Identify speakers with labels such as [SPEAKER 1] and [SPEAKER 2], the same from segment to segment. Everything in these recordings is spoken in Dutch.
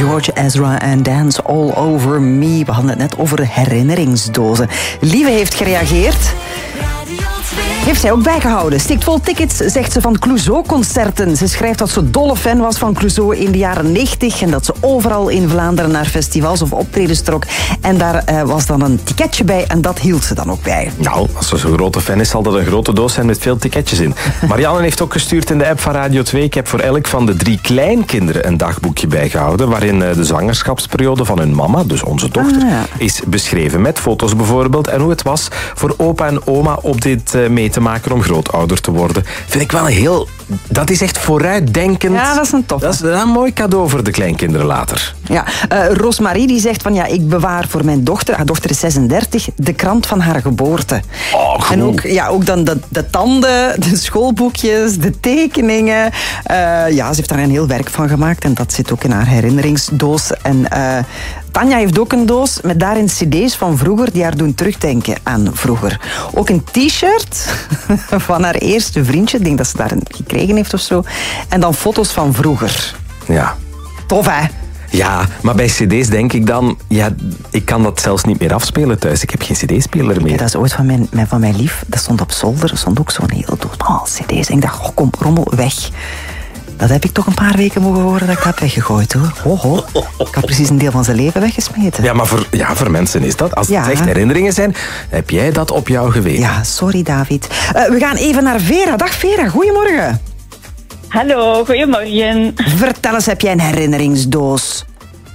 [SPEAKER 1] George Ezra en Dance All Over Me. We hadden het net over herinneringsdozen. Lieve heeft gereageerd. Heeft zij ook bijgehouden. Stikt vol tickets, zegt ze, van Clouseau-concerten. Ze schrijft dat ze dolle fan was van Clouseau in de jaren 90 en dat ze overal in Vlaanderen naar festivals of optredens trok. En daar was dan een ticketje bij en dat hield ze dan ook bij.
[SPEAKER 2] Nou, als ze zo'n grote fan is, zal dat een grote doos zijn met veel ticketjes in. Marianne heeft ook gestuurd in de app van Radio 2. Ik heb voor elk van de 3 kleinkinderen een dagboekje bijgehouden, waarin de zwangerschapsperiode van hun mama, dus onze dochter, is beschreven. Met foto's bijvoorbeeld en hoe het was voor opa en oma op dit mee te maken om grootouder te worden. Vind ik wel heel... Dat is echt vooruitdenkend.
[SPEAKER 1] Ja, dat is een tof.
[SPEAKER 2] Dat is een mooi cadeau voor de kleinkinderen later.
[SPEAKER 1] Ja, Rosmarie die zegt van ik bewaar voor mijn dochter, haar dochter is 36, de krant van haar geboorte.
[SPEAKER 2] Oh, goed.
[SPEAKER 1] En ook dan de tanden, de schoolboekjes, de tekeningen. Ze heeft daar een heel werk van gemaakt en dat zit ook in haar herinneringsdoos. En Tanja heeft ook een doos met daarin cd's van vroeger die haar doen terugdenken aan vroeger. Ook een t-shirt van haar eerste vriendje, ik denk dat ze daar een gekregen heeft of zo. En dan foto's van vroeger.
[SPEAKER 2] Ja.
[SPEAKER 1] Tof, hè?
[SPEAKER 2] Ja, maar bij cd's denk ik dan... Ja, ik kan dat zelfs niet meer afspelen thuis. Ik heb geen cd-speler meer.
[SPEAKER 1] Ja, dat is ooit van mijn lief. Dat stond op zolder. Er stond ook zo'n hele doos cd's. En ik dacht, kom, rommel, weg. Dat heb ik toch een paar weken mogen horen dat ik dat heb weggegooid, hoor. Ho. Ik had precies een deel van zijn leven weggesmeten.
[SPEAKER 2] Ja, maar voor mensen is dat. Als het echt herinneringen zijn, heb jij dat op jou geweten.
[SPEAKER 1] Ja, sorry David. We gaan even naar Vera. Dag Vera, goedemorgen.
[SPEAKER 3] Hallo, goedemorgen.
[SPEAKER 1] Vertel eens, heb jij een herinneringsdoos?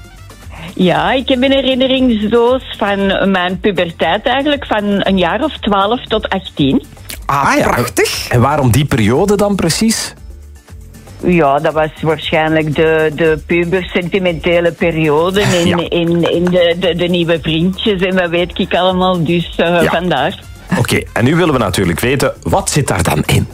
[SPEAKER 3] Ja, ik heb een herinneringsdoos van mijn puberteit eigenlijk, van een jaar of 12 tot 18.
[SPEAKER 1] Ah, prachtig.
[SPEAKER 2] En waarom die periode dan precies?
[SPEAKER 3] Ja, dat was waarschijnlijk de puber-sentimentele periode in de nieuwe vriendjes en wat weet ik allemaal, dus vandaar.
[SPEAKER 2] Oké, en nu willen we natuurlijk weten, wat zit daar dan in?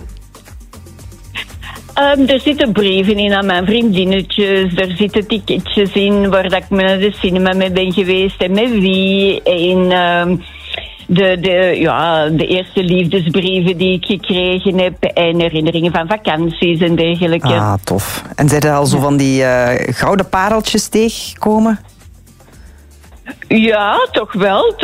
[SPEAKER 3] Er zitten brieven in aan mijn vriendinnetjes, er zitten ticketjes in waar dat ik naar de cinema mee ben geweest en met wie. En de eerste liefdesbrieven die ik gekregen heb en herinneringen van vakanties en dergelijke.
[SPEAKER 1] Ah, tof. En zijn er al zo van die gouden pareltjes tegengekomen?
[SPEAKER 3] Ja, toch wel.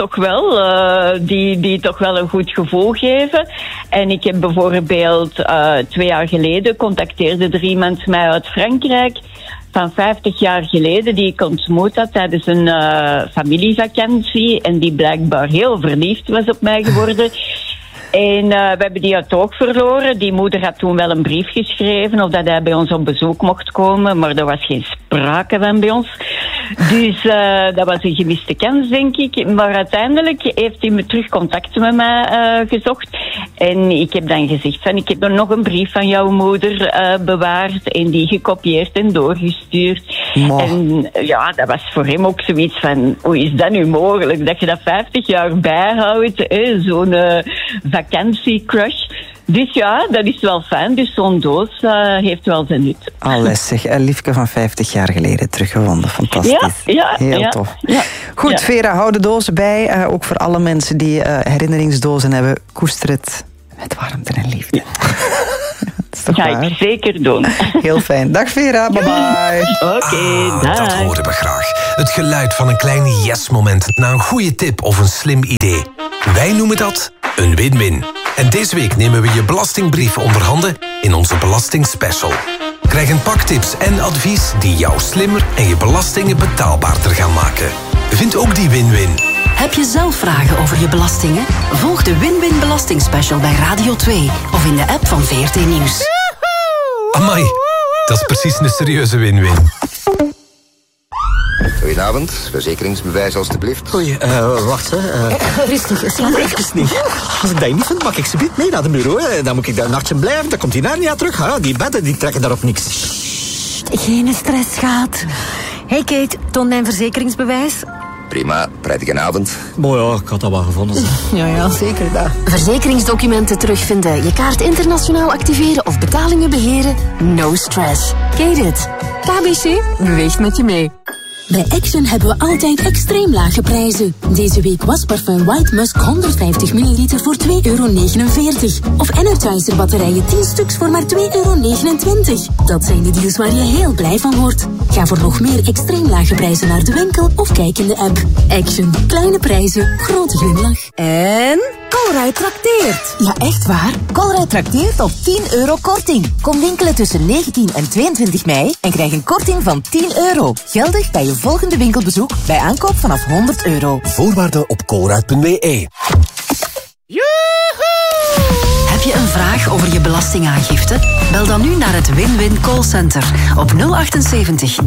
[SPEAKER 3] Die toch wel een goed gevoel geven. En ik heb bijvoorbeeld 2 jaar geleden contacteerde er iemand mij uit Frankrijk van 50 jaar geleden die ik ontmoet had tijdens een familievakantie en die blijkbaar heel verliefd was op mij geworden. En we hebben die uit oog verloren. Die moeder had toen wel een brief geschreven of dat hij bij ons op bezoek mocht komen, maar er was geen sprake van bij ons. Dus dat was een gemiste kans, denk ik. Maar uiteindelijk heeft hij me terug contact met mij gezocht. En ik heb dan gezegd van, ik heb er nog een brief van jouw moeder bewaard en die gekopieerd en doorgestuurd.
[SPEAKER 1] Wow.
[SPEAKER 3] En ja, dat was voor hem ook zoiets van, hoe is dat nu mogelijk? Dat je dat 50 jaar bijhoudt, zo'n vakantiecrush. Dus ja, dat is wel fijn. Dus zo'n doos heeft wel zijn nut.
[SPEAKER 1] Alles zeg, een liefje van 50 jaar geleden teruggevonden. Fantastisch.
[SPEAKER 3] Ja,
[SPEAKER 1] heel tof.
[SPEAKER 3] Ja.
[SPEAKER 1] Goed, Vera, hou de dozen bij. Ook voor alle mensen die herinneringsdozen hebben. Koester het met warmte en liefde. Dat
[SPEAKER 3] ga ik zeker doen.
[SPEAKER 1] Heel fijn. Dag Vera, bye bye.
[SPEAKER 3] Oké, dag.
[SPEAKER 4] Dat horen we graag. Het geluid van een klein yes-moment na een goede tip of een slim idee. Wij noemen dat een win-win. En deze week nemen we je belastingbrief onder handen in onze belastingspecial. Krijg een pak tips en advies die jou slimmer en je belastingen betaalbaarder gaan maken. Vind ook die win-win.
[SPEAKER 5] Heb je zelf vragen over je belastingen? Volg de Win-Win Belastingspecial bij Radio 2 of in de app van VRT Nieuws.
[SPEAKER 4] Amai, dat is precies een serieuze win-win.
[SPEAKER 6] Goedenavond, verzekeringsbewijs alstublieft.
[SPEAKER 7] Wacht, rustig, slaap even niet. Als ik dat niet vind, mag ik ze niet mee naar de bureau. Dan moet ik daar een nachtje blijven, dan komt die Narnia terug. Hè. Die bedden die trekken daarop niks.
[SPEAKER 8] Sst, geen stress, schat. Hey Kate, toon mijn verzekeringsbewijs.
[SPEAKER 6] Prima, prettige avond.
[SPEAKER 7] Mooi, ja, ik had dat wel gevonden.
[SPEAKER 8] Ja, zeker dat.
[SPEAKER 5] Verzekeringsdocumenten terugvinden, je kaart internationaal activeren of betalingen beheren? No stress. Kate it. KBC beweegt met je mee.
[SPEAKER 9] Bij Action hebben we altijd extreem lage prijzen. Deze week wasparfum White Musk 150 ml voor €2,49. Of Energizer batterijen 10 stuks voor maar €2,29. Dat zijn de deals waar je heel blij van wordt. Ga voor nog meer extreem lage prijzen naar de winkel of kijk in de app. Action. Kleine prijzen, grote glimlach.
[SPEAKER 10] En Colruyt trakteert. Ja, echt waar. Colruyt trakteert op €10 korting. Kom winkelen tussen 19 en 22 mei en krijg een korting van €10. Geldig bij je volgende winkelbezoek bij aankoop vanaf €100.
[SPEAKER 11] Voorwaarden op colruyt.be.
[SPEAKER 5] Heb je een vraag over je belastingaangifte? Bel dan nu naar het Win-Win Callcenter op 078